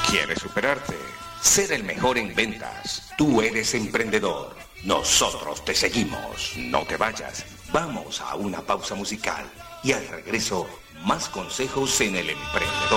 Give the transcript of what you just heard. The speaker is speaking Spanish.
¿Quieres superarte? Ser el mejor en ventas. Tú eres emprendedor. Nosotros te seguimos. No te vayas. Vamos a una pausa musical y al regreso, más consejos en El Emprendedor.